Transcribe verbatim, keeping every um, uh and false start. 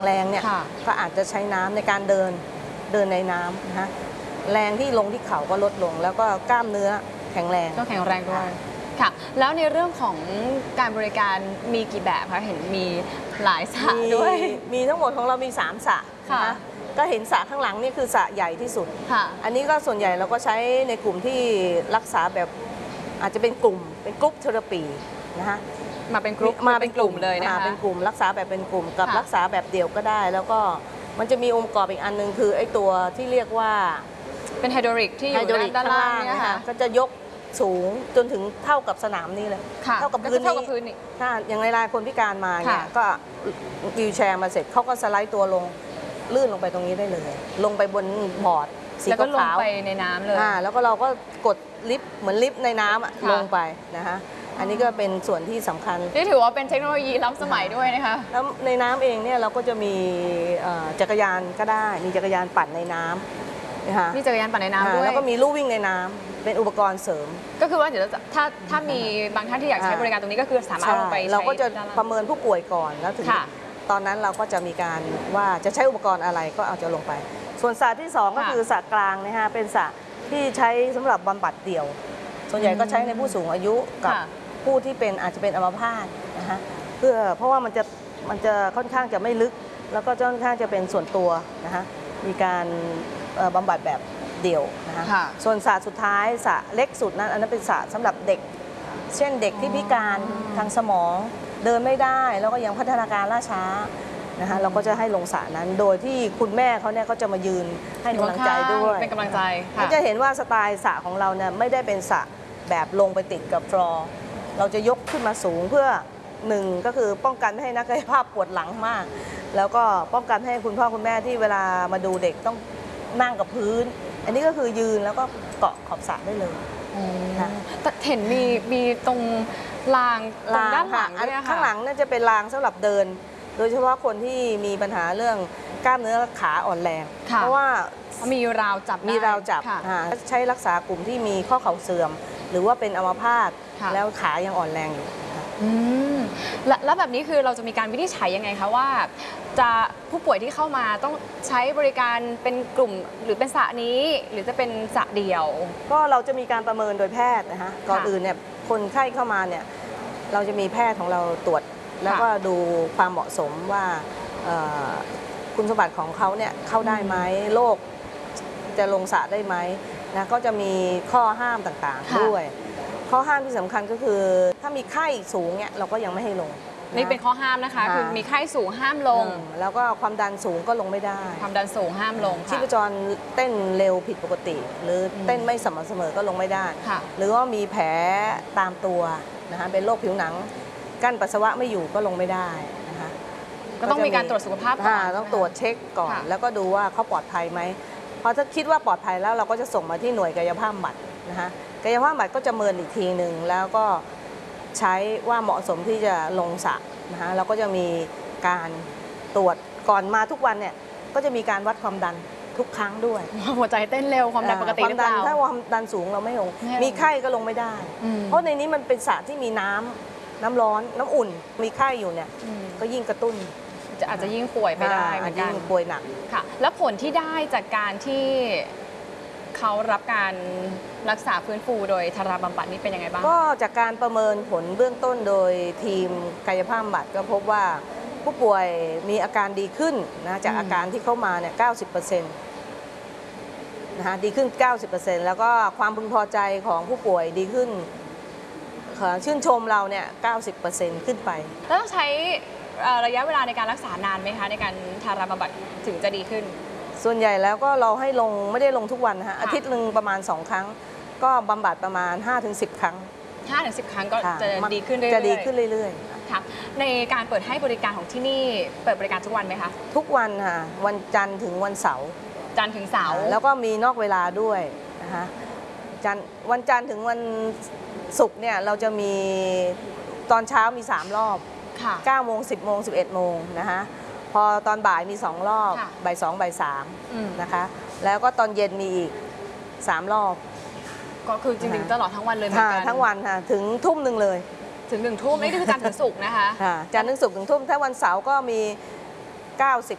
แรงเนี่ยก็อาจจะใช้น้ำในการเดินเดินในน้ำนะฮะแรงที่ลงที่เข่าก็ลดลงแล้วก็กล้ามเนื้อแข็งแรงก็แข็งแรงด้วยค่ะแล้วในเรื่องของการบริการมีกี่แบบคะเห็นมีหลายสระด้วยมีทั้งหมดของเรามีสามสระนะก็เห็นสระข้างหลังนี่คือสระใหญ่ที่สุดอันนี้ก็ส่วนใหญ่เราก็ใช้ในกลุ่มที่รักษาแบบอาจจะเป็นกลุ่มเป็นกรุ๊ปเทอราปีนะคะมาเป็นกลุ่มมาเป็นกลุ่มเลยนะคะเป็นกลุ่มรักษาแบบเป็นกลุ่มกับรักษาแบบเดี่ยวก็ได้แล้วก็มันจะมีองค์ประกอบอีกอันนึงคือไอ้ตัวที่เรียกว่าเป็นไฮดรอลิกที่อยู่ด้านล่างเนี่ยค่ะก็จะยกสูงจนถึงเท่ากับสนามนี้เลยเท่ากับพื้นเท่ากับพื้นนี่ถ้าอย่างในรายคนพิการมาเนี่ยก็วิวแชร์มาเสร็จเขาก็สไลด์ตัวลงลื่นลงไปตรงนี้ได้เลยลงไปบนบอร์ดสีขาวแล้วก็ลงไปในน้ำเลยแล้วก็เราก็กดลิฟต์เหมือนลิฟต์ในน้ำลงไปนะคะอันนี้ก็เป็นส่วนที่สำคัญนี่ถือว่าเป็นเทคโนโลยีล้ำสมัยด้วยนะคะแล้วในน้ำเองเนี่ยเราก็จะมีจักรยานก็ได้มีจักรยานปั่นในน้ำนะคะมีจักรยานปั่นในน้ำด้วยแล้วก็มีลู่วิ่งในน้ำเป็นอุปกรณ์เสริมก็คือว่าเดี๋ยวถ้าถ้ามีบางท่านที่อยากใช้บริการตรงนี้ก็คือสามารถลงไปเราก็จะประเมินผู้ป่วยก่อนแล้วถึงตอนนั้นเราก็จะมีการว่าจะใช้อุปกรณ์อะไรก็เอาจะลงไปส่วนสระที่สองก็คือสระกลางนะฮะเป็นสระที่ใช้สำหรับบำบัดเดี่ยวส่วนใหญ่ก็ใช้ในผู้สูงอายุกับผู้ที่เป็นอาจจะเป็นอัมพาตนะฮะเพื่อเพราะว่ามันจะมันจะค่อนข้างจะไม่ลึกแล้วก็ค่อนข้างจะเป็นส่วนตัวนะฮะมีการบำบัดแบบเดี่ยวนะฮะส่วนสระสุดท้ายสระเล็กสุดนั้นอันนั้นเป็นสระสำหรับเด็กเช่นเด็กที่พิการทางสมองเดินไม่ได้แล้วก็ยังพัฒนาการล่าช้านะคะเราก็จะให้ลงสระนั้นโดยที่คุณแม่เขาเนี่ยก็จะมายืนให้กำลังใจด้วยเป็นกำลังใจก็จะเห็นว่าสไตล์สระของเราเนี่ยไม่ได้เป็นสระแบบลงไปติดกับฟลอร์เราจะยกขึ้นมาสูงเพื่อหนึ่งก็คือป้องกันไม่ให้นักกายภาพปวดหลังมากแล้วก็ป้องกันให้คุณพ่อคุณแม่ที่เวลามาดูเด็กต้องนั่งกับพื้นอันนี้ก็คือยืนแล้วก็เกาะขอบสระได้เลยแต่เห็นมีมีตรงรางตรงด้านหลังด้วยค่ะข้างหลังน่าจะเป็นรางสำหรับเดินโดยเฉพาะคนที่มีปัญหาเรื่องกล้ามเนื้อขาอ่อนแรงเพราะว่ามีราวจับมีราวจับใช้รักษากลุ่มที่มีข้อเข่าเสื่อมหรือว่าเป็นอัมพาตแล้วขายังอ่อนแรงอยู่แล้วแบบนี้คือเราจะมีการวินิจฉัยยังไงคะว่าจะผู้ป่วยที่เข้ามาต้องใช้บริการเป็นกลุ่มหรือเป็นสระนี้หรือจะเป็นสระเดียวก็เราจะมีการประเมินโดยแพทย์นะคะก่อนอื่นเนี่ยคนไข้เข้ามาเนี่ยเราจะมีแพทย์ของเราตรวจแล้วก็ดูความเหมาะสมว่าคุณสมบัติของเขาเนี่ยเข้าได้ไหมโรคจะลงสระได้ไหมนะก็จะมีข้อห้ามต่างๆด้วยข้อห้ามที่สำคัญก็คือถ้ามีไข้สูงเนี่ยเราก็ยังไม่ให้ลงนี่เป็นข้อห้ามนะคะคือมีไข้สูงห้ามลงแล้วก็ความดันสูงก็ลงไม่ได้ความดันสูงห้ามลงชีพจรเต้นเร็วผิดปกติ หรือเต้นไม่สม่ำเสมอก็ลงไม่ได้หรือว่ามีแผลตามตัวนะคะเป็นโรคผิวหนังกั้นปัสสาวะไม่อยู่ก็ลงไม่ได้นะคะก็ต้องมีการตรวจสุขภาพก่อนต้องตรวจเช็คก่อนแล้วก็ดูว่าเขาปลอดภัยไหมพอถ้าคิดว่าปลอดภัยแล้วเราก็จะส่งมาที่หน่วยกายภาพบำบัดนะคะกายภาพบำบัดก็จะเมินอีกทีหนึ่งแล้วก็ใช้ว่าเหมาะสมที่จะลงสระนะคะเราก็จะมีการตรวจก่อนมาทุกวันเนี่ยก็จะมีการวัดความดันทุกครั้งด้วยหัวใจเต้นเร็วความดันปกติหรือเปล่าถ้าความดันสูงเราไม่ลงมีไข้ก็ลงไม่ได้เพราะในนี้มันเป็นสระที่มีน้ำน้ำร้อนน้ำอุ่นมีไข้อยู่เนี่ยก็ยิ่งกระตุ้นจะอาจจะยิ่งป่วยไปได้เหมือนกันป่วยหนักค่ะแล้วผลที่ได้จากการที่เขารับการรักษาฟื้นฟูโดยทาราบำบัดนี้เป็นยังไงบ้างก็จากการประเมินผลเบื้องต้นโดยทีมกายภาพบำบัดก็พบว่าผู้ป่วยมีอาการดีขึ้นนะจากอาการที่เข้ามาเนี่ย เก้าสิบเปอร์เซ็นต์ นะคะดีขึ้น เก้าสิบเปอร์เซ็นต์ แล้วก็ความพึงพอใจของผู้ป่วยดีขึ้นชื่นชมเราเนี่ย เก้าสิบเปอร์เซ็นต์ ขึ้นไปแล้วต้องใช้ระยะเวลาในการรักษานานไหมคะในการทาราบำบัดถึงจะดีขึ้นส่วนใหญ่แล้วก็เราให้ลงไม่ได้ลงทุกวันนะฮะอาทิตย์หนึ่งประมาณสองครั้งก็บำบัดประมาณ ห้าถึงสิบ ครั้งห้าถึงสิบ ครั้งก็จะดีขึ้นเรื่อยๆจะดีขึ้นเรื่อยๆค่ะในการเปิดให้บริการของที่นี่เปิดบริการทุกวันไหมคะทุกวันค่ะวันจันทร์ถึงวันเสาร์จันทร์ถึงเสาร์แล้วก็มีนอกเวลาด้วยนะคะจันทร์วันจันทร์ถึงวันศุกร์เนี่ยเราจะมีตอนเช้ามีสามรอบเก้าโมงสิบโมงสิบเอ็ดโมงนะคะพอตอนบ่ายมีสองรอบบ่ายสองบ่ายสามนะคะแล้วก็ตอนเย็นมีอีกสามรอบก็คือจริงๆตลอดทั้งวันเลยเหมือนกันทั้งวันค่ะถึงทุ่มหนึ่งเลยถึงหนึ่งทุ่มนี่คือจันทร์ถึงศุกร์นะคะจันทร์ถึงศุกร์ถึงทุ่มถ้าวันเสาร์ก็มีเก้าสิบ